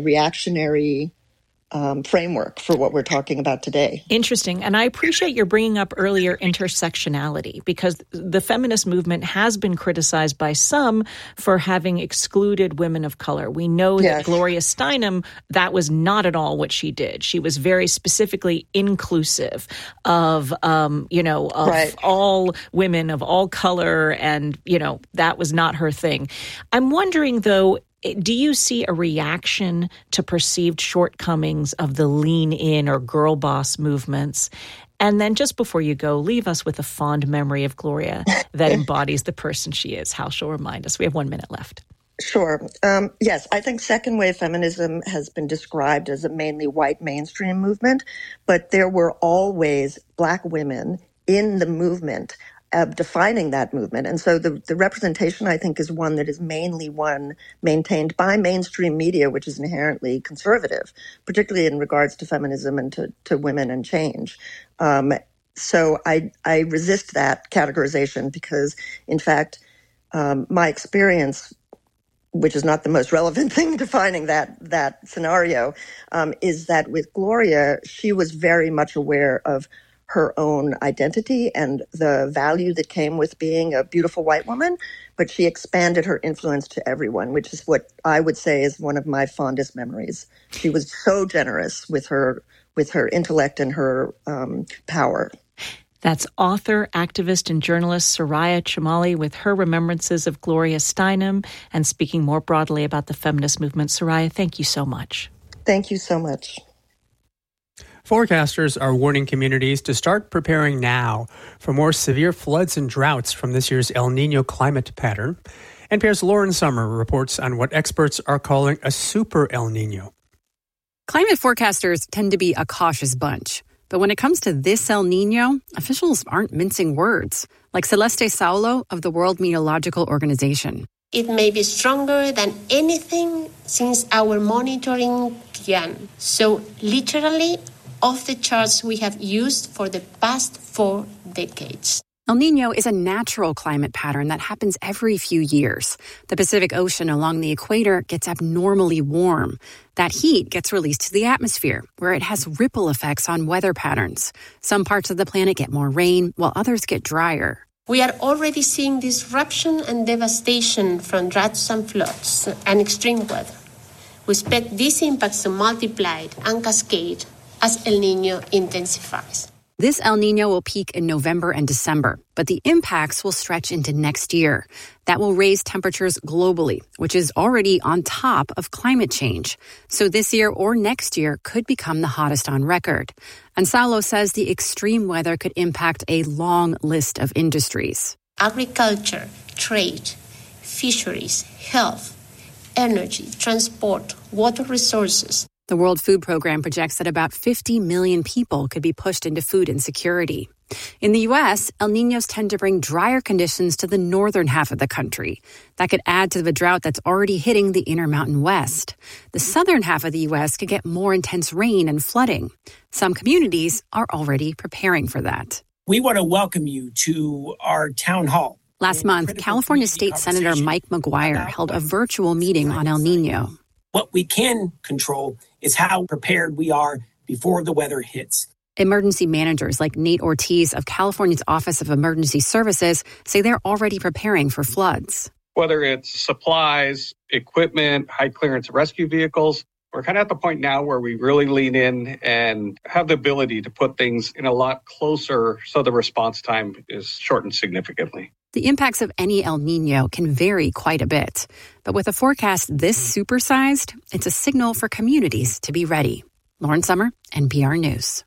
reactionary framework for what we're talking about today. Interesting. And I appreciate your bringing up earlier intersectionality, because the feminist movement has been criticized by some for having excluded women of color. We know that Gloria Steinem, that was not at all what she did. She was very specifically inclusive of, all women of all color. And, that was not her thing. I'm wondering, though, do you see a reaction to perceived shortcomings of the lean in or girl boss movements? And then just before you go, leave us with a fond memory of Gloria that embodies the person she is, how she'll remind us. We have 1 minute left. Sure. Yes, I think second wave feminism has been described as a mainly white mainstream movement, but there were always Black women in the movement defining that movement. And so the representation, I think, is one that is mainly one maintained by mainstream media, which is inherently conservative, particularly in regards to feminism and to women and change. So I resist that categorization because, in fact, my experience, which is not the most relevant thing defining that scenario, is that with Gloria, she was very much aware of her own identity and the value that came with being a beautiful white woman, but she expanded her influence to everyone, which is what I would say is one of my fondest memories. She was so generous with her intellect and her power. That's author, activist, and journalist Soraya Chemaly with her remembrances of Gloria Steinem and speaking more broadly about the feminist movement. Soraya, thank you so much. Thank you so much. Forecasters are warning communities to start preparing now for more severe floods and droughts from this year's El Niño climate pattern. NPR's Lauren Sommer reports on what experts are calling a super El Niño. Climate forecasters tend to be a cautious bunch. But when it comes to this El Niño, officials aren't mincing words, like Celeste Saulo of the World Meteorological Organization. It may be stronger than anything since our monitoring began. So literally, off the charts we have used for the past 4 decades. El Niño is a natural climate pattern that happens every few years. The Pacific Ocean along the equator gets abnormally warm. That heat gets released to the atmosphere, where it has ripple effects on weather patterns. Some parts of the planet get more rain, while others get drier. We are already seeing disruption and devastation from droughts and floods and extreme weather. We expect these impacts to multiply and cascade as El Niño intensifies. This El Niño will peak in November and December, but the impacts will stretch into next year. That will raise temperatures globally, which is already on top of climate change. So this year or next year could become the hottest on record. And Saulo says the extreme weather could impact a long list of industries. Agriculture, trade, fisheries, health, energy, transport, water resources. The World Food Program projects that about 50 million people could be pushed into food insecurity. In the U.S., El Niños tend to bring drier conditions to the northern half of the country. That could add to the drought that's already hitting the Intermountain West. The southern half of the U.S. could get more intense rain and flooding. Some communities are already preparing for that. We want to welcome you to our town hall. Last month, California State Senator Mike McGuire held a virtual meeting on El Niño. What we can control is how prepared we are before the weather hits. Emergency managers like Nate Ortiz of California's Office of Emergency Services say they're already preparing for floods. Whether it's supplies, equipment, high clearance rescue vehicles, we're kind of at the point now where we really lean in and have the ability to put things in a lot closer so the response time is shortened significantly. The impacts of any El Niño can vary quite a bit. But with a forecast this supersized, it's a signal for communities to be ready. Lauren Sommer, NPR News.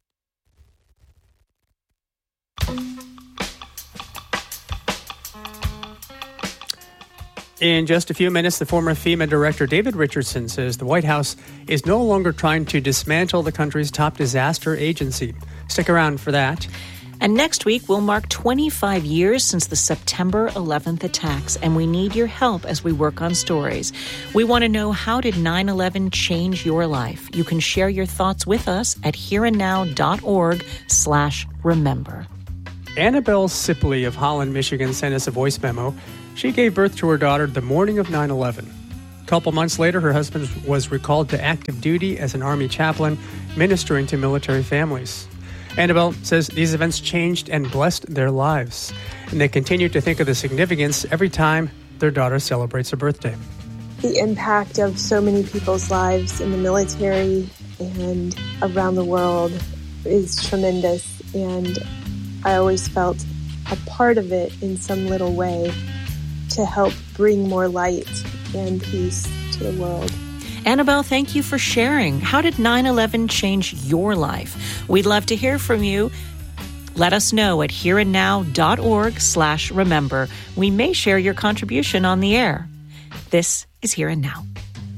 In just a few minutes, the former FEMA director David Richardson says the White House is no longer trying to dismantle the country's top disaster agency. Stick around for that. And next week, we'll mark 25 years since the September 11th attacks, and we need your help as we work on stories. We want to know, how did 9/11 change your life? You can share your thoughts with us at hereandnow.org/remember. Annabelle Sipley of Holland, Michigan sent us a voice memo. She gave birth to her daughter the morning of 9/11. couple months later, her husband was recalled to active duty as an Army chaplain, ministering to military families. Annabelle says these events changed and blessed their lives, and they continue to think of the significance every time their daughter celebrates her birthday. The impact of so many people's lives in the military and around the world is tremendous, and I always felt a part of it in some little way to help bring more light and peace to the world. Annabelle, thank you for sharing. How did 9/11 change your life? We'd love to hear from you. Let us know at hereandnow.org/remember. We may share your contribution on the air. This is Here and Now.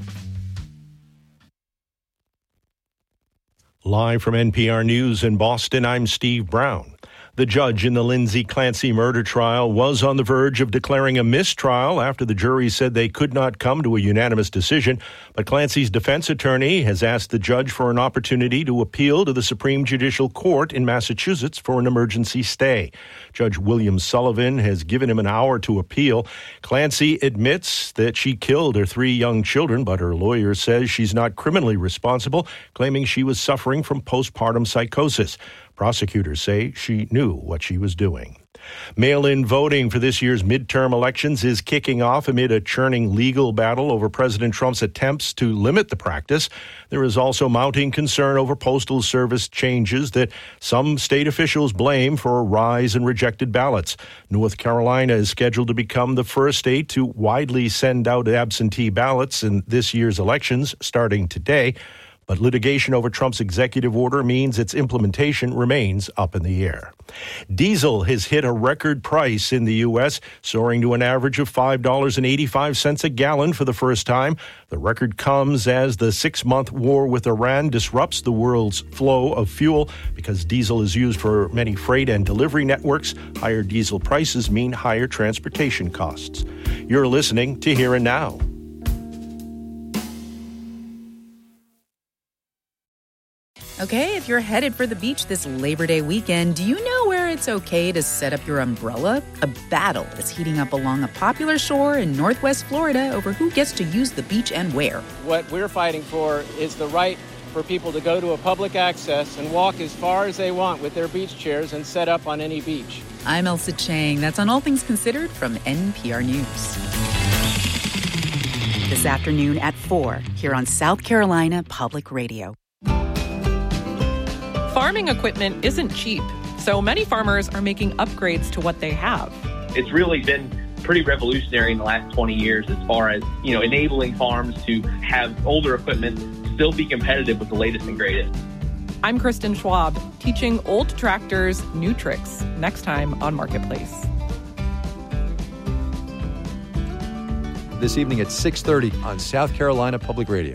Live from NPR News in Boston, I'm Steve Brown. The judge in the Lindsay Clancy murder trial was on the verge of declaring a mistrial after the jury said they could not come to a unanimous decision. But Clancy's defense attorney has asked the judge for an opportunity to appeal to the Supreme Judicial Court in Massachusetts for an emergency stay. Judge William Sullivan has given him an hour to appeal. Clancy admits that she killed her 3 young children, but her lawyer says she's not criminally responsible, claiming she was suffering from postpartum psychosis. Prosecutors say she knew what she was doing. Mail-in voting for this year's midterm elections is kicking off amid a churning legal battle over President Trump's attempts to limit the practice. There is also mounting concern over Postal Service changes that some state officials blame for a rise in rejected ballots. North Carolina is scheduled to become the first state to widely send out absentee ballots in this year's elections, starting today. But litigation over Trump's executive order means its implementation remains up in the air. Diesel has hit a record price in the U.S., soaring to an average of $5.85 a gallon for the first time. The record comes as the 6-month war with Iran disrupts the world's flow of fuel. Because diesel is used for many freight and delivery networks, higher diesel prices mean higher transportation costs. You're listening to Here and Now. Okay, if you're headed for the beach this Labor Day weekend, do you know where it's okay to set up your umbrella? A battle is heating up along a popular shore in Northwest Florida over who gets to use the beach and where. What we're fighting for is the right for people to go to a public access and walk as far as they want with their beach chairs and set up on any beach. I'm Elsa Chang. That's on All Things Considered from NPR News. This afternoon at 4 here on South Carolina Public Radio. Farming equipment isn't cheap, so many farmers are making upgrades to what they have. It's really been pretty revolutionary in the last 20 years as far as, enabling farms to have older equipment still be competitive with the latest and greatest. I'm Kristen Schwab, teaching old tractors new tricks, next time on Marketplace. This evening at 6:30 on South Carolina Public Radio.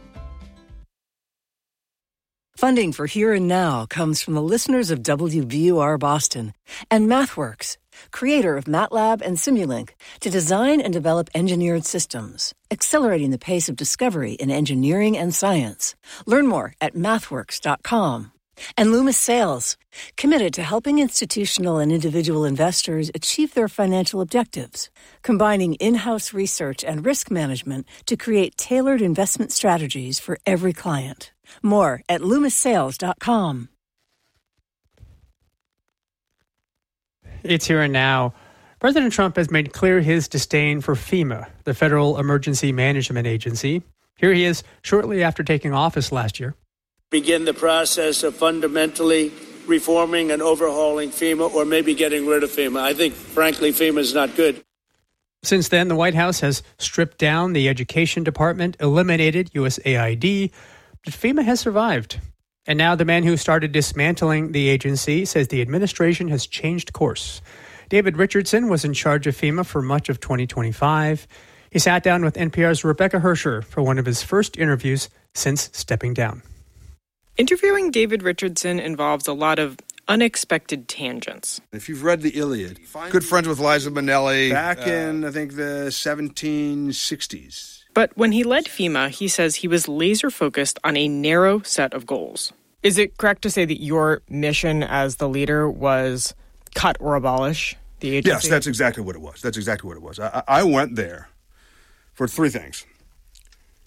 Funding for Here and Now comes from the listeners of WBUR Boston and MathWorks, creator of MATLAB and Simulink, to design and develop engineered systems, accelerating the pace of discovery in engineering and science. Learn more at mathworks.com. And Loomis Sales, committed to helping institutional and individual investors achieve their financial objectives, combining in-house research and risk management to create tailored investment strategies for every client. More at LoomisSales.com. It's Here and Now. President Trump has made clear his disdain for FEMA, the Federal Emergency Management Agency. Here he is shortly after taking office last year. Begin the process of fundamentally reforming and overhauling FEMA, or maybe getting rid of FEMA. I think, frankly, FEMA is not good. Since then, the White House has stripped down the Education Department, eliminated USAID, but FEMA has survived. And now the man who started dismantling the agency says the administration has changed course. David Richardson was in charge of FEMA for much of 2025. He sat down with NPR's Rebecca Hersher for one of his first interviews since stepping down. Interviewing David Richardson involves a lot of unexpected tangents. If you've read the Iliad, good friends with Liza Minnelli back in, I think, the 1760s. But when he led FEMA, he says he was laser focused on a narrow set of goals. Is it correct to say that your mission as the leader was cut or abolish the agency? Yes, that's exactly what it was. I went there for three things.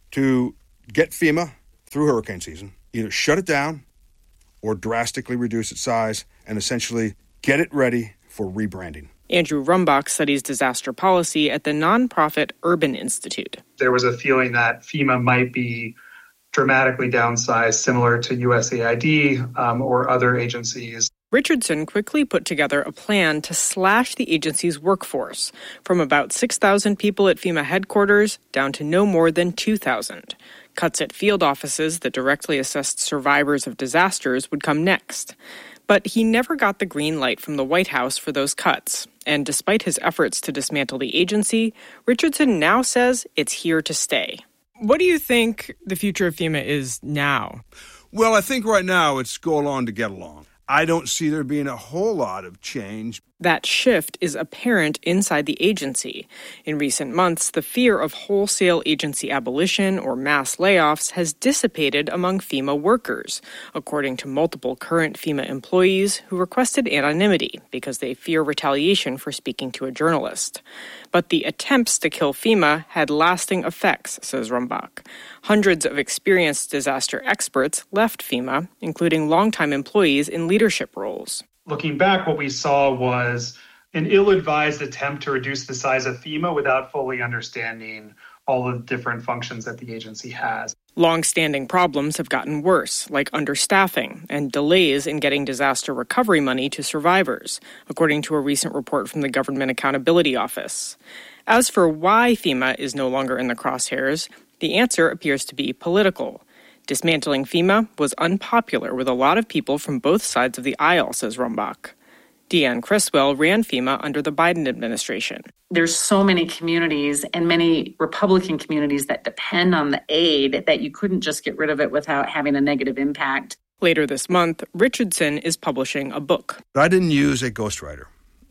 to get FEMA through hurricane season, either shut it down or drastically reduce its size and essentially get it ready for rebranding. Andrew Rumbach studies disaster policy at the nonprofit Urban Institute. There was a feeling that FEMA might be dramatically downsized, similar to USAID or other agencies. Richardson quickly put together a plan to slash the agency's workforce from about 6,000 people at FEMA headquarters down to no more than 2,000. Cuts at field offices that directly assessed survivors of disasters would come next. But he never got the green light from the White House for those cuts. And despite his efforts to dismantle the agency, Richardson now says it's here to stay. What do you think the future of FEMA is now? Well, I think right now it's go along to get along. I don't see there being a whole lot of change. That shift is apparent inside the agency. In recent months, the fear of wholesale agency abolition or mass layoffs has dissipated among FEMA workers, according to multiple current FEMA employees who requested anonymity because they fear retaliation for speaking to a journalist. But the attempts to kill FEMA had lasting effects, says Rumbach. Hundreds of experienced disaster experts left FEMA, including longtime employees in leadership roles. Looking back, what we saw was an ill-advised attempt to reduce the size of FEMA without fully understanding all of the different functions that the agency has. Long-standing problems have gotten worse, like understaffing and delays in getting disaster recovery money to survivors, according to a recent report from the Government Accountability Office. As for why FEMA is no longer in the crosshairs, the answer appears to be political. Dismantling FEMA was unpopular with a lot of people from both sides of the aisle, says Rumbach. Deanne Criswell ran FEMA under the Biden administration. There's so many communities and many Republican communities that depend on the aid that you couldn't just get rid of it without having a negative impact. Later this month, Richardson is publishing a book. I didn't use a ghostwriter.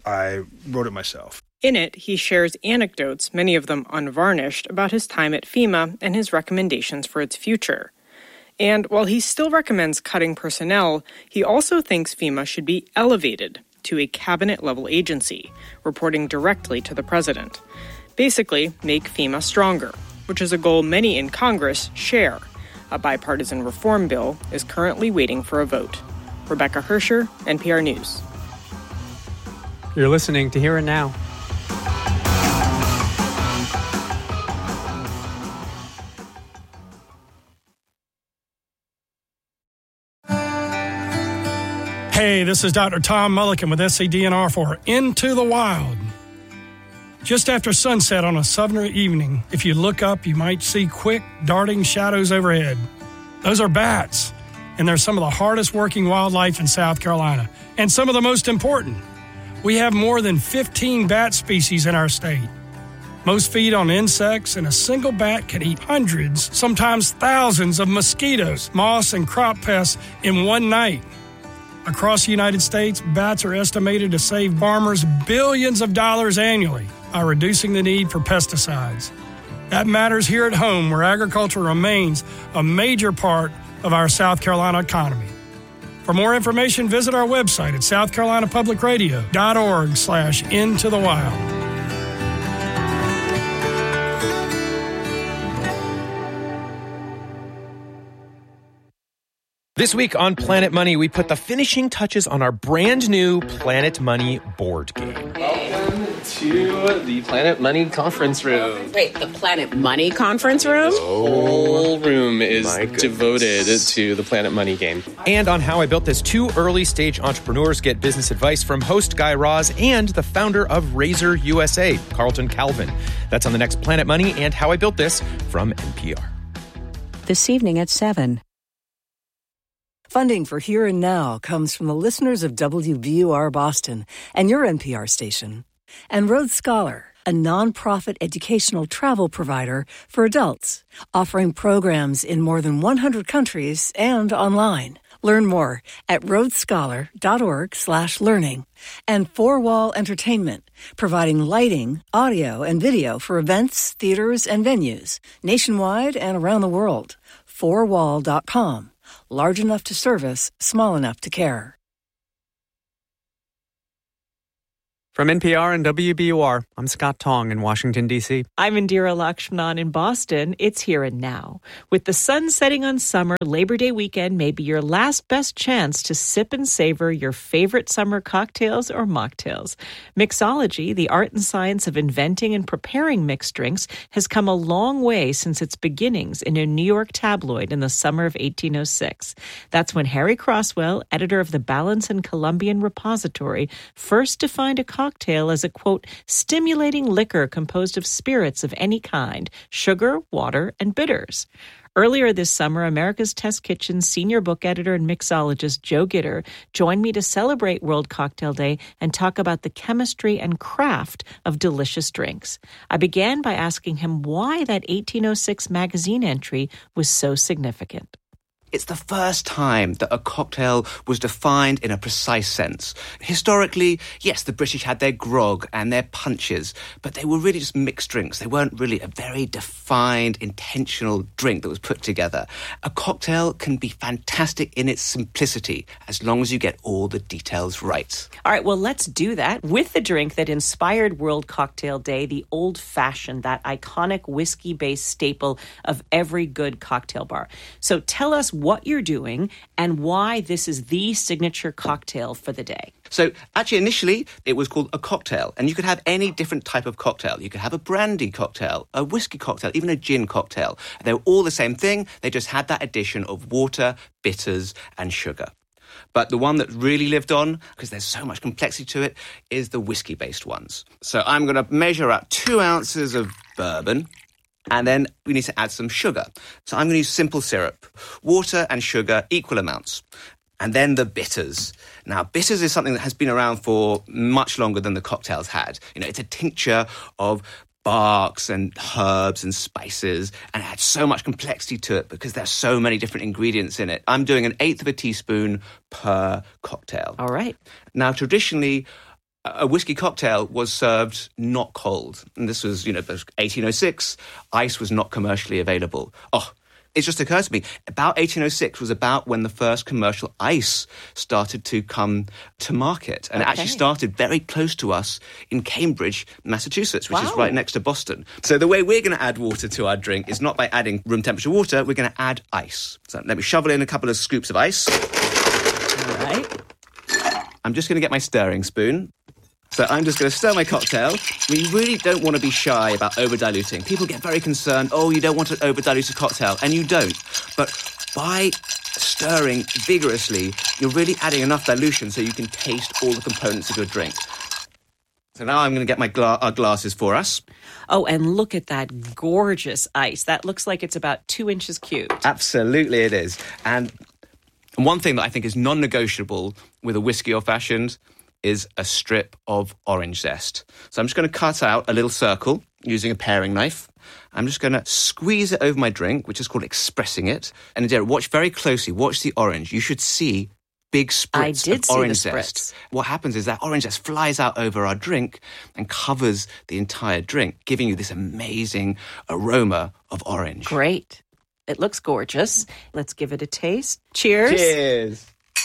I wrote it myself. In it, he shares anecdotes, many of them unvarnished, about his time at FEMA and his recommendations for its future. And while he still recommends cutting personnel, he also thinks FEMA should be elevated to a cabinet-level agency, reporting directly to the president. Basically, make FEMA stronger, which is a goal many in Congress share. A bipartisan reform bill is currently waiting for a vote. Rebecca Hersher, NPR News. You're listening to Here and Now. Hey, this is Dr. Tom Mulliken with SCDNR for Into the Wild. Just after sunset on a summer evening, if you look up, you might see quick, darting shadows overhead. Those are bats, and they're some of the hardest working wildlife in South Carolina, and some of the most important. We have more than 15 bat species in our state. Most feed on insects, and a single bat can eat hundreds, sometimes thousands of mosquitoes, moths, and crop pests in one night. Across the United States, bats are estimated to save farmers billions of dollars annually by reducing the need for pesticides. That matters here at home, where agriculture remains a major part of our South Carolina economy. For more information, visit our website at southcarolinapublicradio.org/intothewild. This week on Planet Money, we put the finishing touches on our brand new Planet Money board game. Welcome to the Planet Money conference room. Wait, the Planet Money conference room? The whole room is devoted to the Planet Money game. And on how I built this, 2 early-stage entrepreneurs get business advice from host Guy Raz and the founder of Razor USA, Carlton Calvin. That's on the next Planet Money and How I Built This from NPR. This evening at 7. Funding for Here and Now comes from the listeners of WBUR Boston and your NPR station, and Rhodes Scholar, a nonprofit educational travel provider for adults, offering programs in more than 100 countries and online. Learn more at rhodesscholar.org/learning. And 4Wall Entertainment, providing lighting, audio, and video for events, theaters, and venues, nationwide and around the world. 4wall.com. Large enough to service, small enough to care. From NPR and WBUR, I'm Scott Tong in Washington, D.C. I'm Indira Lakshmanan in Boston. It's Here and Now. With the sun setting on summer, Labor Day weekend may be your last best chance to sip and savor your favorite summer cocktails or mocktails. Mixology, the art and science of inventing and preparing mixed drinks, has come a long way since its beginnings in a New York tabloid in the summer of 1806. That's when Harry Crosswell, editor of the Balance and Columbian Repository, first defined a cocktail as a, quote, stimulating liquor composed of spirits of any kind, sugar, water, and bitters. Earlier this summer, America's Test Kitchen's senior book editor and mixologist Joe Gitter joined me to celebrate World Cocktail Day and talk about the chemistry and craft of delicious drinks. I began by asking him why that 1806 magazine entry was so significant. It's the first time that a cocktail was defined in a precise sense. Historically, yes, the British had their grog and their punches, but they were really just mixed drinks. They weren't really a very defined, intentional drink that was put together. A cocktail can be fantastic in its simplicity, as long as you get all the details right. All right, well, let's do that with the drink that inspired World Cocktail Day, the Old Fashioned, that iconic whiskey-based staple of every good cocktail bar. So tell us what you're doing and why this is the signature cocktail for the day. So actually, initially, it was called a cocktail, and you could have any different type of cocktail. You could have a brandy cocktail, a whiskey cocktail, even a gin cocktail. They were all the same thing. They just had that addition of water, bitters, and sugar. But the one that really lived on, because there's so much complexity to it, is the whiskey-based ones. So I'm going to measure up 2 ounces of bourbon. And then we need to add some sugar. So I'm going to use simple syrup. Water and sugar, equal amounts. And then the bitters. Now, bitters is something that has been around for much longer than the cocktails had. You know, it's a tincture of barks and herbs and spices, and it had so much complexity to it because there's so many different ingredients in it. I'm doing 1/8 of a teaspoon per cocktail. All right. Now, traditionally, a whiskey cocktail was served not cold. And this was, 1806. Ice was not commercially available. Oh, it just occurred to me, about 1806 was about when the first commercial ice started to come to market. And it actually started very close to us in Cambridge, Massachusetts, which is right next to Boston. So the way we're going to add water to our drink is not by adding room temperature water, we're going to add ice. So let me shovel in a couple of scoops of ice. All right. I'm just going to get my stirring spoon. So I'm just going to stir my cocktail. We really don't want to be shy about over-diluting. People get very concerned, you don't want an over-diluted cocktail, and you don't. But by stirring vigorously, you're really adding enough dilution so you can taste all the components of your drink. So now I'm going to get my our glasses for us. Oh, and look at that gorgeous ice. That looks like it's about 2 inches cubed. Absolutely it is. And one thing that I think is non-negotiable with a whiskey old-fashioned is a strip of orange zest. So I'm just going to cut out a little circle using a paring knife. I'm just going to squeeze it over my drink, which is called expressing it. And Indira, watch very closely. Watch the orange. You should see big spritz of orange zest. What happens is that orange zest flies out over our drink and covers the entire drink, giving you this amazing aroma of orange. Great. It looks gorgeous. Let's give it a taste. Cheers. Cheers.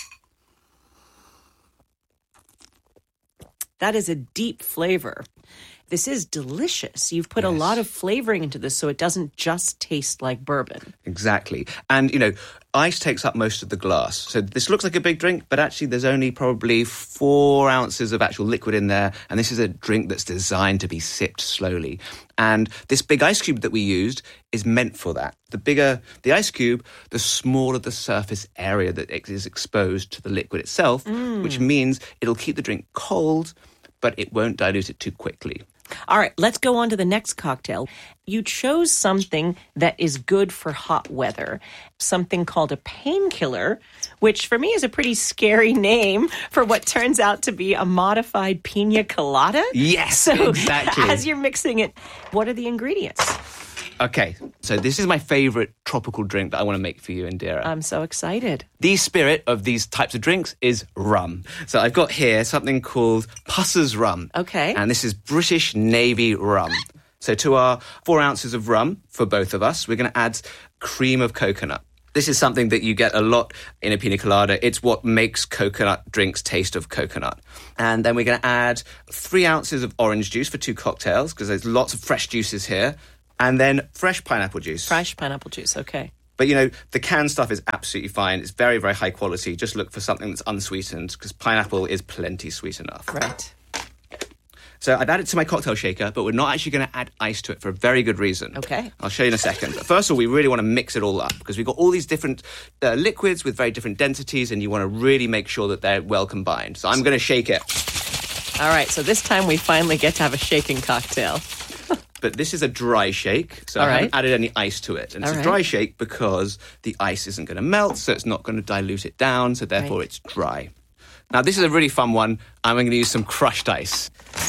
That is a deep flavor. This is delicious. You've put a lot of flavoring into this so it doesn't just taste like bourbon. Exactly. And, ice takes up most of the glass. So this looks like a big drink, but actually there's only probably 4 ounces of actual liquid in there. And this is a drink that's designed to be sipped slowly. And this big ice cube that we used is meant for that. The bigger the ice cube, the smaller the surface area that is exposed to the liquid itself, which means it'll keep the drink cold, but it won't dilute it too quickly. All right, let's go on to the next cocktail. You chose something that is good for hot weather, something called a painkiller, which for me is a pretty scary name for what turns out to be a modified pina colada. Yes, exactly. As you're mixing it, what are the ingredients? Okay, so this is my favorite tropical drink that I want to make for you, Indira. I'm so excited. The spirit of these types of drinks is rum. So I've got here something called Pusser's rum. Okay. And this is British Navy rum. So to our 4 ounces of rum for both of us, we're going to add cream of coconut. This is something that you get a lot in a pina colada. It's what makes coconut drinks taste of coconut. And then we're going to add 3 ounces of orange juice for 2 cocktails, because there's lots of fresh juices here. And then fresh pineapple juice. Fresh pineapple juice, okay. But, the canned stuff is absolutely fine. It's very, very high quality. Just look for something that's unsweetened, because pineapple is plenty sweet enough. Right. So I've added it to my cocktail shaker, but we're not actually going to add ice to it for a very good reason. Okay. I'll show you in a second. But first of all, we really want to mix it all up, because we've got all these different liquids with very different densities, and you want to really make sure that they're well combined. So I'm going to shake it. All right, so this time we finally get to have a shaking cocktail. But this is a dry shake, so I haven't added any ice to it. And it's a dry shake because the ice isn't going to melt, so it's not going to dilute it down, so therefore it's dry. Now, this is a really fun one. I'm going to use some crushed ice.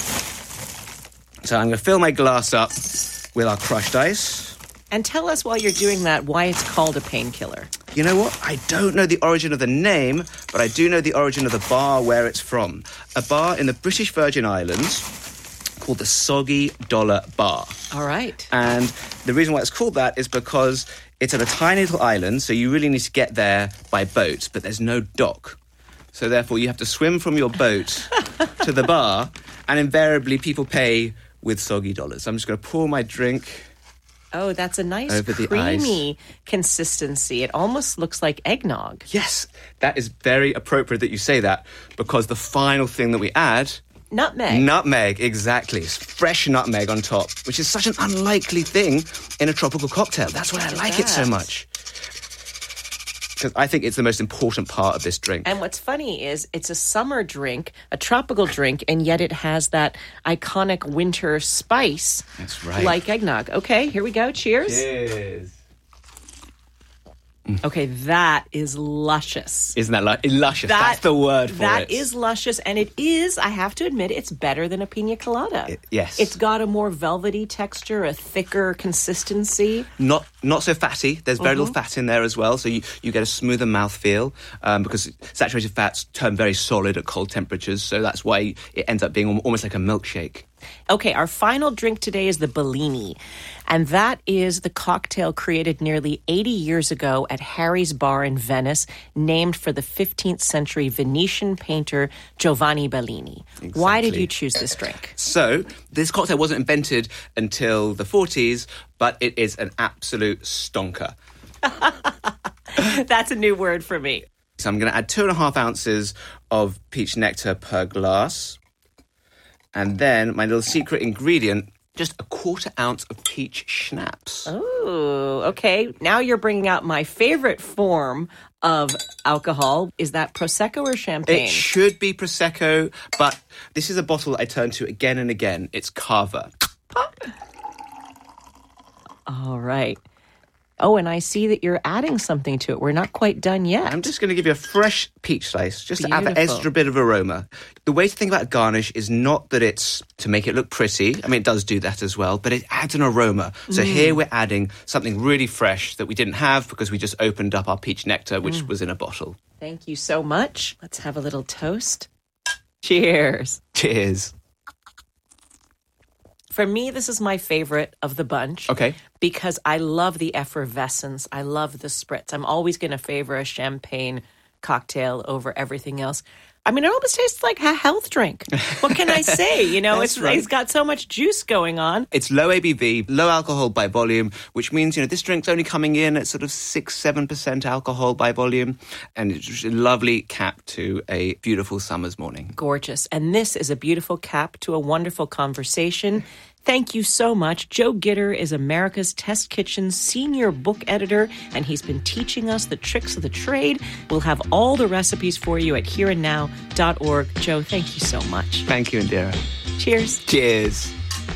So I'm going to fill my glass up with our crushed ice. And tell us while you're doing that why it's called a painkiller. You know what? I don't know the origin of the name, but I do know the origin of the bar where it's from. A bar in the British Virgin Islands called the Soggy Dollar Bar. All right. And the reason why it's called that is because it's at a tiny little island, so you really need to get there by boat, but there's no dock. So therefore you have to swim from your boat to the bar, and invariably people pay with soggy dollars. I'm just going to pour my drink. Oh, that's a nice creamy consistency. It almost looks like eggnog. Yes, that is very appropriate that you say that, because the final thing that we add... Nutmeg. Nutmeg, exactly. Fresh nutmeg on top, which is such an unlikely thing in a tropical cocktail. That's why I like it so much. Because I think it's the most important part of this drink. And what's funny is it's a summer drink, a tropical drink, and yet it has that iconic winter spice. That's right. Like eggnog. Okay, here we go. Cheers. Cheers. Okay, that is luscious. Isn't that luscious? That's the word for it. That is luscious, and it is, I have to admit, it's better than a pina colada. Yes. It's got a more velvety texture, a thicker consistency. Not so fatty. There's very little fat in there as well, so you get a smoother mouthfeel, because saturated fats turn very solid at cold temperatures, so that's why it ends up being almost like a milkshake. Okay, our final drink today is the Bellini, and that is the cocktail created nearly 80 years ago at Harry's Bar in Venice, named for the 15th century Venetian painter Giovanni Bellini. Exactly. Why did you choose this drink? So, this cocktail wasn't invented until the 40s, but it is an absolute stonker. That's a new word for me. So I'm going to add 2.5 ounces of peach nectar per glass. And then my little secret ingredient, just 1/4 ounce of peach schnapps. Oh, okay. Now you're bringing out my favorite form of alcohol. Is that Prosecco or champagne? It should be Prosecco, but this is a bottle I turn to again and again. It's Cava. All right. Oh, and I see that you're adding something to it. We're not quite done yet. I'm just going to give you a fresh peach slice, just to add an extra bit of aroma. The way to think about garnish is not that it's to make it look pretty. I mean, it does do that as well, but it adds an aroma. So here we're adding something really fresh that we didn't have because we just opened up our peach nectar, which was in a bottle. Thank you so much. Let's have a little toast. Cheers. Cheers. For me, this is my favorite of the bunch. Okay. Because I love the effervescence. I love the spritz. I'm always going to favor a champagne cocktail over everything else. I mean, it almost tastes like a health drink. What can I say? You know, it's got so much juice going on. It's low ABV, low alcohol by volume, which means, this drink's only coming in at sort of 6-7% alcohol by volume. And it's just a lovely cap to a beautiful summer's morning. Gorgeous. And this is a beautiful cap to a wonderful conversation. Thank you so much. Joe Gitter is America's Test Kitchen's senior book editor, and he's been teaching us the tricks of the trade. We'll have all the recipes for you at hereandnow.org. Joe, thank you so much. Thank you, Indira. Cheers. Cheers.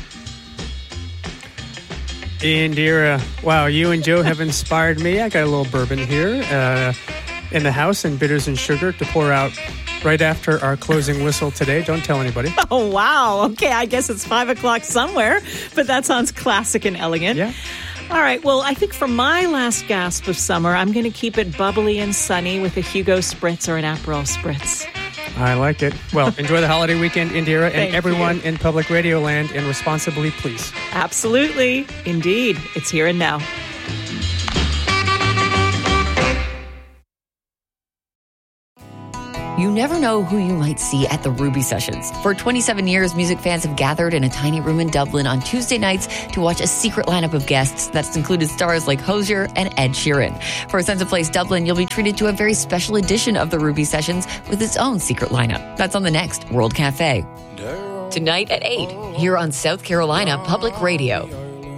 Indira, wow, you and Joe have inspired me. I got a little bourbon here in the house and bitters and sugar to pour out right after our closing whistle today. Don't tell anybody. Oh, wow. Okay, I guess it's 5 o'clock somewhere, but that sounds classic and elegant. Yeah. All right, well, I think for my last gasp of summer, I'm going to keep it bubbly and sunny with a Hugo Spritz or an Aperol Spritz. I like it. Well, enjoy the holiday weekend, Indira, and everyone in public radio land, and responsibly, please. Absolutely. Indeed. It's Here and Now. You never know who you might see at the Ruby Sessions. For 27 years, music fans have gathered in a tiny room in Dublin on Tuesday nights to watch a secret lineup of guests that's included stars like Hozier and Ed Sheeran. For a sense of place Dublin, you'll be treated to a very special edition of the Ruby Sessions with its own secret lineup. That's on the next World Cafe. Tonight at 8, here on South Carolina Public Radio.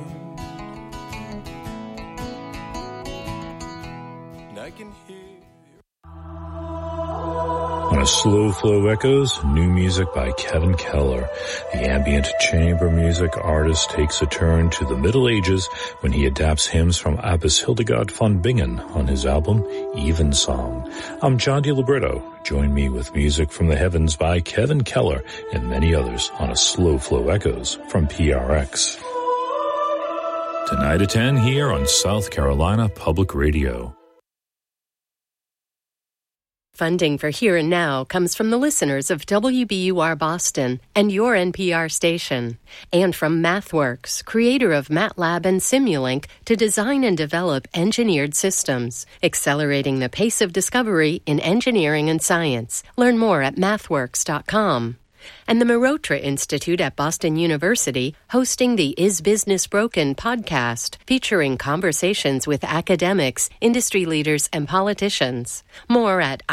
On a Slow Flow Echoes, new music by Kevin Keller. The ambient chamber music artist takes a turn to the Middle Ages when he adapts hymns from Abbess Hildegard von Bingen on his album Evensong. I'm John DiLibretto. Join me with music from the heavens by Kevin Keller and many others on a Slow Flow Echoes from PRX. Tonight at 10 here on South Carolina Public Radio. Funding for Here and Now comes from the listeners of WBUR Boston and your NPR station, and from MathWorks, creator of MATLAB and Simulink, to design and develop engineered systems, accelerating the pace of discovery in engineering and science. Learn more at mathworks.com. And the Marotra Institute at Boston University hosting the Is Business Broken podcast, featuring conversations with academics, industry leaders, and politicians. More at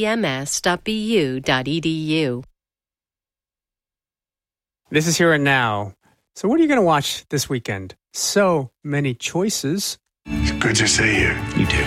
ibms.bu.edu. This is Here and Now. So what are you going to watch this weekend? So many choices. It's good to see you. You too.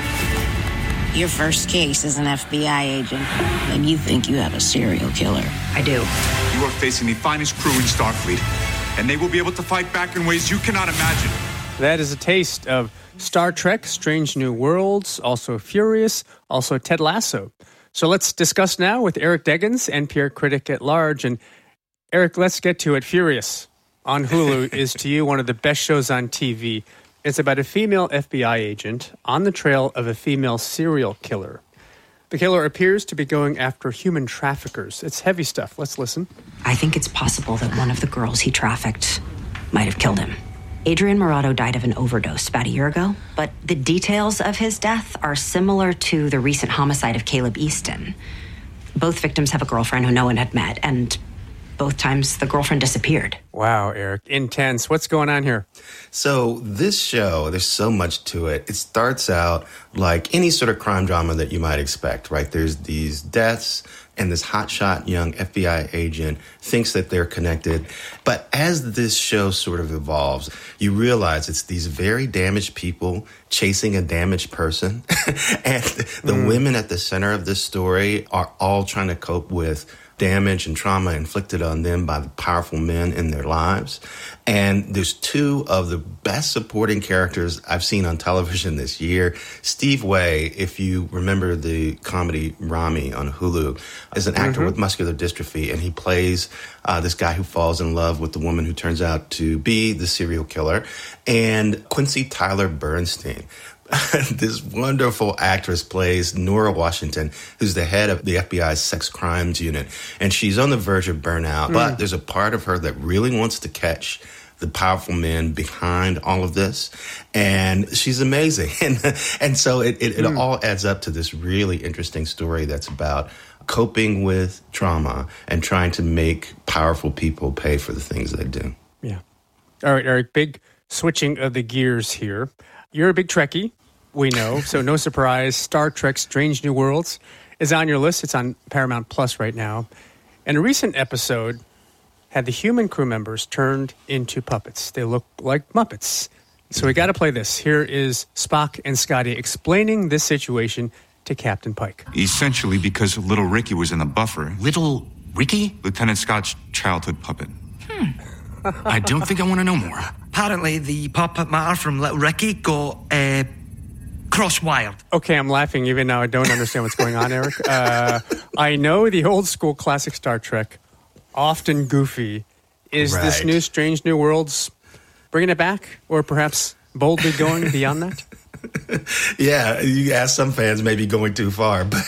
Your first case is an FBI agent, and you think you have a serial killer. I do. You are facing the finest crew in Starfleet, and they will be able to fight back in ways you cannot imagine. That is a taste of Star Trek, Strange New Worlds, also Furious, also Ted Lasso. So let's discuss now with Eric Deggans, NPR critic at large. And Eric, let's get to it. Furious on Hulu is to you one of the best shows on TV. It's about a female FBI agent on the trail of a female serial killer. The killer appears to be going after human traffickers. It's heavy stuff. Let's listen. I think it's possible that one of the girls he trafficked might have killed him. Adrian Morado died of an overdose about a year ago, but the details of his death are similar to the recent homicide of Caleb Easton. Both victims have a girlfriend who no one had met, and both times the girlfriend disappeared. Wow, Eric. Intense. What's going on here? So this show, there's so much to it. It starts out like any sort of crime drama that you might expect, right? There's these deaths, and this hotshot young FBI agent thinks that they're connected. But as this show sort of evolves, you realize it's these very damaged people chasing a damaged person. And the women at the center of this story are all trying to cope with damage and trauma inflicted on them by the powerful men in their lives. And there's two of the best supporting characters I've seen on television this year. Steve Way, if you remember the comedy Rami on Hulu, is an actor with muscular dystrophy, and he plays this guy who falls in love with the woman who turns out to be the serial killer. And Quincy Tyler Bernstein, this wonderful actress, plays Nora Washington, who's the head of the FBI's sex crimes unit. And she's on the verge of burnout, but there's a part of her that really wants to catch the powerful men behind all of this. And she's amazing. And so it all adds up to this really interesting story that's about coping with trauma and trying to make powerful people pay for the things they do. Yeah. All right, Eric, big switching of the gears here. You're a big Trekkie, we know, so no surprise. Star Trek Strange New Worlds is on your list. It's on Paramount Plus right now. And a recent episode had the human crew members turned into puppets. They look like Muppets. So we got to play this. Here is Spock and Scotty explaining this situation to Captain Pike. Essentially because little Ricky was in the buffer. Little Ricky? Lieutenant Scott's childhood puppet. I don't think I want to know more. Apparently, the puppet matter from Little Ricky got cross-wired. Okay, I'm laughing even now. I don't understand what's going on, Eric. I know the old school classic Star Trek, often goofy. Is this new Strange New Worlds bringing it back, or perhaps boldly going beyond that? Yeah, you ask some fans maybe going too far, but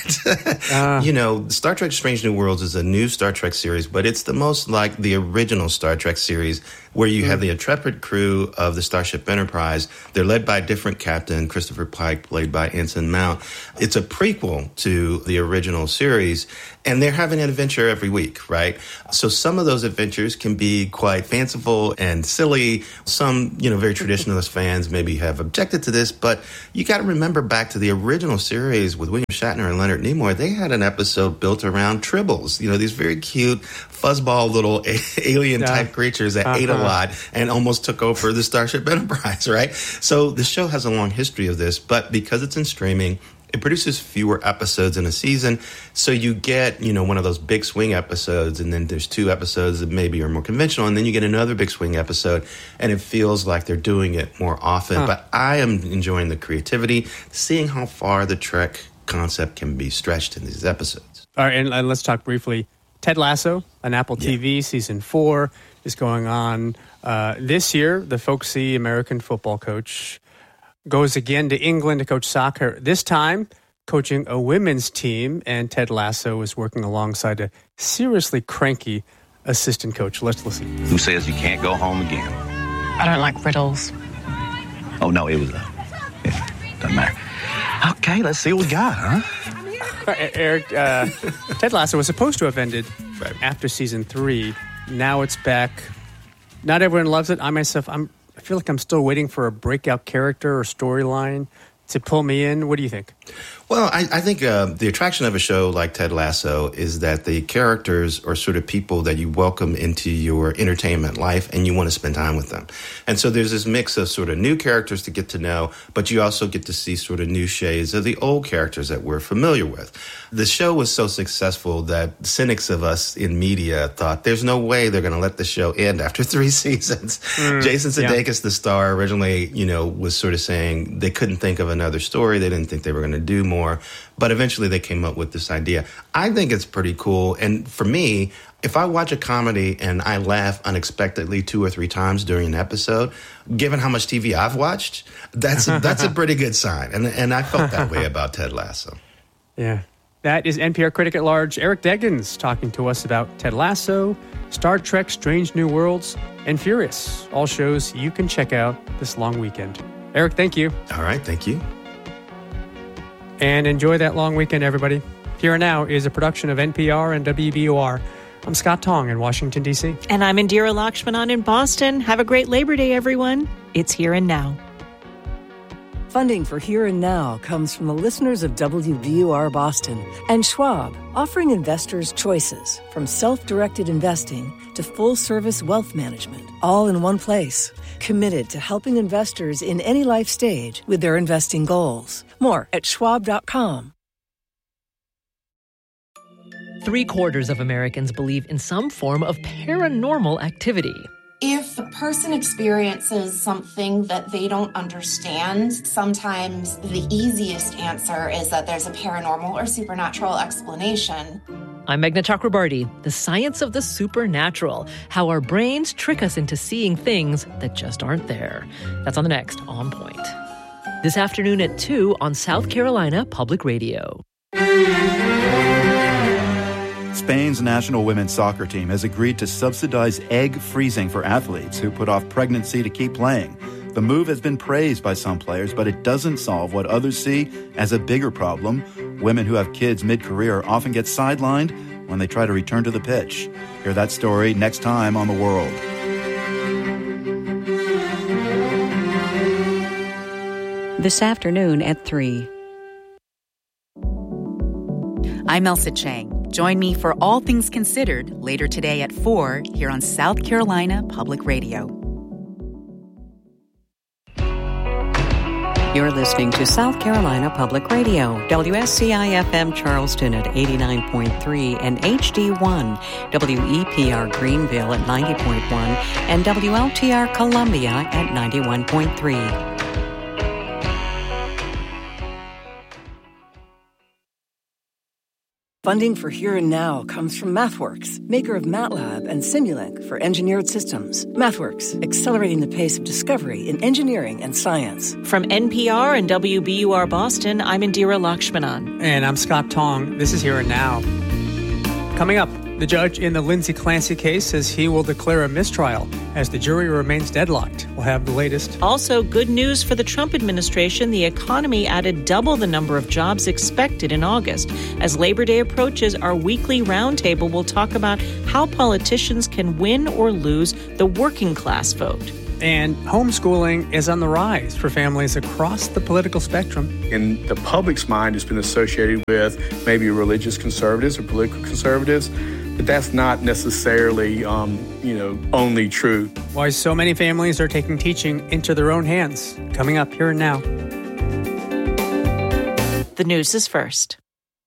Star Trek Strange New Worlds is a new Star Trek series, but it's the most like the original Star Trek series where you have the intrepid crew of the Starship Enterprise. They're led by a different captain, Christopher Pike, played by Ensign Mount. It's a prequel to the original series, and they're having an adventure every week, right? So some of those adventures can be quite fanciful and silly. Some, very traditionalist fans maybe have objected to this, but you got to remember back to the original series with William Shatner and Leonard Nimoy. They had an episode built around tribbles, these very cute fuzzball little alien-type creatures that ate a lot and almost took over the Starship Enterprise, right? So the show has a long history of this, but because it's in streaming, it produces fewer episodes in a season. So you get, one of those big swing episodes, and then there's 2 episodes that maybe are more conventional, and then you get another big swing episode, and it feels like they're doing it more often. But I am enjoying the creativity, seeing how far the Trek concept can be stretched in these episodes. All right, and let's talk briefly. Ted Lasso on Apple TV, Season 4 is going on. This year, the folksy American football coach goes again to England to coach soccer, this time coaching a women's team, and Ted Lasso is working alongside a seriously cranky assistant coach. Let's listen. Who says you can't go home again? I don't like riddles. Oh, no, it was doesn't matter. Okay, let's see what we got, huh? Eric, Ted Lasso was supposed to have ended after season 3. Now it's back. Not everyone loves it. I feel like I'm still waiting for a breakout character or storyline to pull me in. What do you think? Well, I think the attraction of a show like Ted Lasso is that the characters are sort of people that you welcome into your entertainment life and you want to spend time with them. And so there's this mix of sort of new characters to get to know, but you also get to see sort of new shades of the old characters that we're familiar with. The show was so successful that cynics of us in media thought there's no way they're going to let the show end after 3 seasons. Jason Sudeikis, the star, originally, was sort of saying they couldn't think of another story. They didn't think they were going to do more. But eventually they came up with this idea. I think it's pretty cool. And for me, if I watch a comedy and I laugh unexpectedly 2 or 3 times during an episode, given how much TV I've watched, that's a pretty good sign. And I felt that way about Ted Lasso. Yeah. That is NPR critic at large Eric Deggans talking to us about Ted Lasso, Star Trek Strange New Worlds, and Furious, all shows you can check out this long weekend. Eric, thank you. All right, thank you. And enjoy that long weekend, everybody. Here and Now is a production of NPR and WBUR. I'm Scott Tong in Washington, D.C. And I'm Indira Lakshmanan in Boston. Have a great Labor Day, everyone. It's Here and Now. Funding for Here and Now comes from the listeners of WBUR Boston and Schwab, offering investors choices from self-directed investing to full-service wealth management, all in one place. Committed to helping investors in any life stage with their investing goals. More at schwab.com. 3/4 of Americans believe in some form of paranormal activity. If a person experiences something that they don't understand, sometimes the easiest answer is that there's a paranormal or supernatural explanation. I'm Meghna Chakrabarty. The science of the supernatural, how our brains trick us into seeing things that just aren't there. That's on the next On Point. This afternoon at 2 on South Carolina Public Radio. Spain's national women's soccer team has agreed to subsidize egg freezing for athletes who put off pregnancy to keep playing. The move has been praised by some players, but it doesn't solve what others see as a bigger problem. Women who have kids mid-career often get sidelined when they try to return to the pitch. Hear that story next time on The World. This afternoon at 3. I'm Elsa Chang. Join me for All Things Considered later today at 4 here on South Carolina Public Radio. You're listening to South Carolina Public Radio, WSCI-FM Charleston at 89.3 and HD1, WEPR Greenville at 90.1 and WLTR Columbia at 91.3. Funding for Here and Now comes from MathWorks, maker of MATLAB and Simulink for engineered systems. MathWorks, accelerating the pace of discovery in engineering and science. From NPR and WBUR Boston, I'm Indira Lakshmanan. And I'm Scott Tong. This is Here and Now. Coming up, the judge in the Lindsay Clancy case says he will declare a mistrial as the jury remains deadlocked. We'll have the latest. Also, good news for the Trump administration. The economy added double the number of jobs expected in August. As Labor Day approaches, our weekly roundtable will talk about how politicians can win or lose the working class vote. And homeschooling is on the rise for families across the political spectrum. In the public's mind, it's been associated with maybe religious conservatives or political conservatives, but that's not necessarily, only true. Why so many families are taking teaching into their own hands. Coming up Here and Now. The news is first.